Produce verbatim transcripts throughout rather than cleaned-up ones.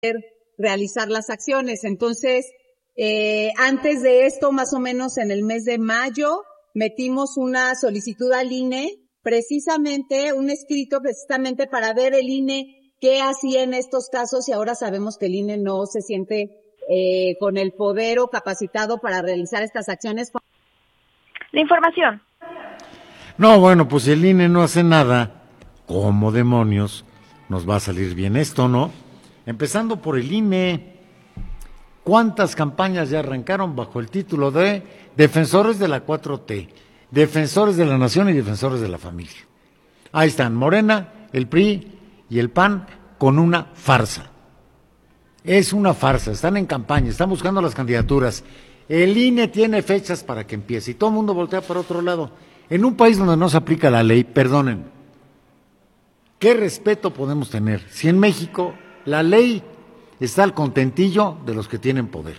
realizar las acciones. Entonces, eh, antes de esto, más o menos en el mes de mayo, metimos una solicitud al I N E, precisamente, un escrito precisamente para ver el I N E qué hacía en estos casos, y ahora sabemos que el I N E no se siente eh, con el poder o capacitado para realizar estas acciones. La información. No, bueno, pues si el I N E no hace nada, ¿cómo demonios nos va a salir bien esto, no? Empezando por el I N E, ¿cuántas campañas ya arrancaron bajo el título de Defensores de la cuatro T, Defensores de la Nación y Defensores de la Familia? Ahí están, Morena, el P R I y el P A N con una farsa. Es una farsa, están en campaña, están buscando las candidaturas. El I N E tiene fechas para que empiece y todo el mundo voltea para otro lado. En un país donde no se aplica la ley, perdonen, ¿qué respeto podemos tener si en México la ley está al contentillo de los que tienen poder?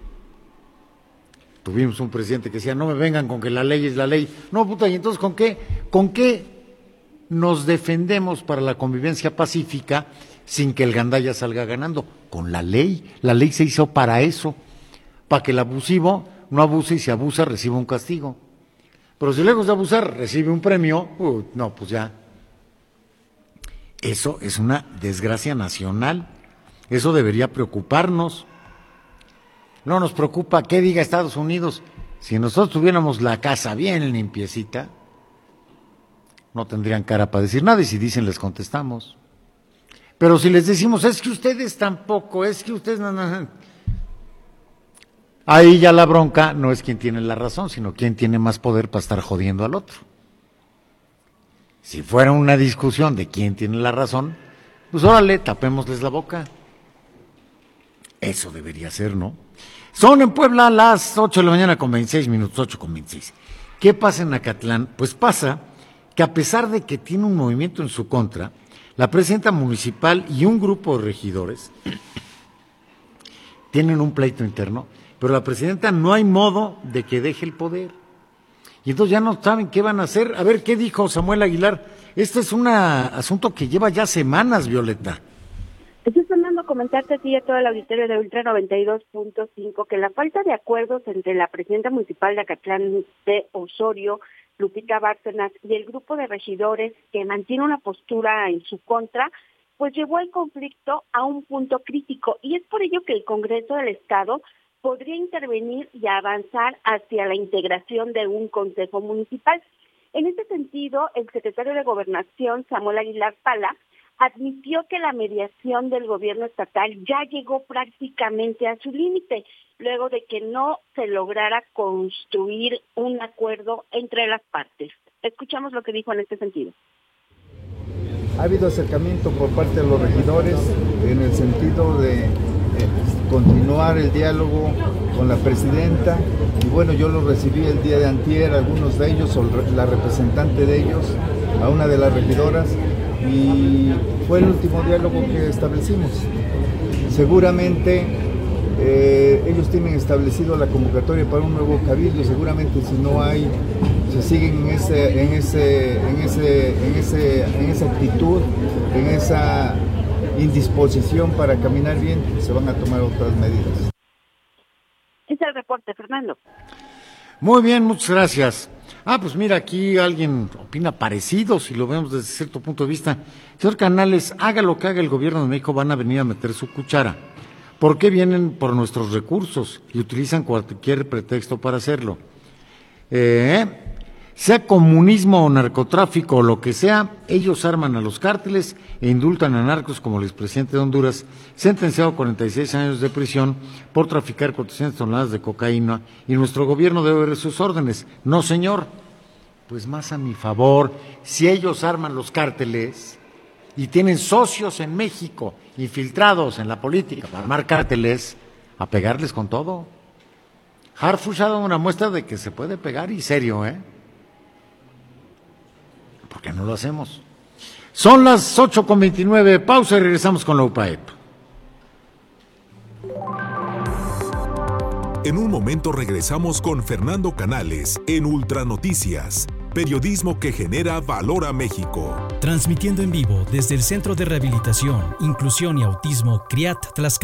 Tuvimos un presidente que decía, no me vengan con que la ley es la ley. No, puta, ¿y entonces con qué, con qué nos defendemos para la convivencia pacífica sin que el gandalla salga ganando? Con la ley. La ley se hizo para eso, para que el abusivo no abuse y si abusa reciba un castigo. Pero si lejos de abusar recibe un premio, uh, no, pues ya. Eso es una desgracia nacional. Eso debería preocuparnos. No nos preocupa qué diga Estados Unidos. Si nosotros tuviéramos la casa bien limpiecita, no tendrían cara para decir nada, y si dicen les contestamos. Pero si les decimos, es que ustedes tampoco, es que ustedes no, no, ahí ya la bronca no es quien tiene la razón, sino quien tiene más poder para estar jodiendo al otro. Si fuera una discusión de quién tiene la razón, pues órale, tapémosles la boca. Eso debería ser, ¿no? Son en Puebla las ocho de la mañana con veintiséis minutos, ocho con veintiséis. ¿Qué pasa en Acatlán? Pues pasa que a pesar de que tiene un movimiento en su contra, la presidenta municipal y un grupo de regidores tienen un pleito interno, pero la presidenta no hay modo de que deje el poder. Y entonces ya no saben qué van a hacer. A ver, ¿qué dijo Samuel Aguilar? Este es un asunto que lleva ya semanas, Violeta. Estoy Fernando, comentarte a ti y a todo el auditorio de Ultra noventa y dos punto cinco que la falta de acuerdos entre la presidenta municipal de Acatlán de Osorio, Lupita Bárcenas, y el grupo de regidores que mantiene una postura en su contra, pues llevó el conflicto a un punto crítico, y es por ello que el Congreso del Estado podría intervenir y avanzar hacia la integración de un consejo municipal. En este sentido, el secretario de Gobernación, Samuel Aguilar Pala, admitió que la mediación del gobierno estatal ya llegó prácticamente a su límite, luego de que no se lograra construir un acuerdo entre las partes. Escuchamos lo que dijo en este sentido. Ha habido acercamiento por parte de los regidores en el sentido de eh, continuar el diálogo con la presidenta, y bueno, yo lo recibí el día de antier, algunos de ellos, o la representante de ellos, a una de las regidoras, y fue el último diálogo que establecimos. Seguramente eh, ellos tienen establecido la convocatoria para un nuevo cabildo, seguramente si no hay, se siguen en ese, en ese, en ese, en ese, en esa actitud, en esa indisposición para caminar bien, se van a tomar otras medidas. Es el reporte, Fernando. Muy bien, muchas gracias. Ah, pues mira, aquí alguien opina parecido, si lo vemos desde cierto punto de vista. Señor Canales, haga lo que haga el gobierno de México, van a venir a meter su cuchara. ¿Por qué vienen por nuestros recursos y utilizan cualquier pretexto para hacerlo? Eh, sea comunismo o narcotráfico o lo que sea, ellos arman a los cárteles e indultan a narcos como el expresidente de Honduras, sentenciado a cuarenta y seis años de prisión por traficar cuatrocientas toneladas de cocaína, y nuestro gobierno debe ver sus órdenes. No, señor. Pues más a mi favor, si ellos arman los cárteles y tienen socios en México infiltrados en la política para armar cárteles, a pegarles con todo. Harfuch ha dado una muestra de que se puede pegar, y serio, ¿eh? ¿Por qué no lo hacemos? Son las ocho con veintinueve, pausa y regresamos con la U P A E P. En un momento regresamos con Fernando Canales en Ultra Noticias, periodismo que genera valor a México. Transmitiendo en vivo desde el Centro de Rehabilitación, Inclusión y Autismo CRIAT Tlaxcala.